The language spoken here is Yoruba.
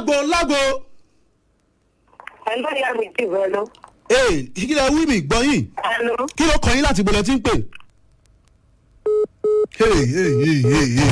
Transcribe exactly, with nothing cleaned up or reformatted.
lágbo lágbo. ẹ̀lọ́ ìyá mi ti bẹ̀ lọ. ee kí ló wí mi gbọ́ yín. ẹ̀lọ́. kí ló kàn yín láti bọ̀lẹ̀ tí ń pè. hey hey hey hey.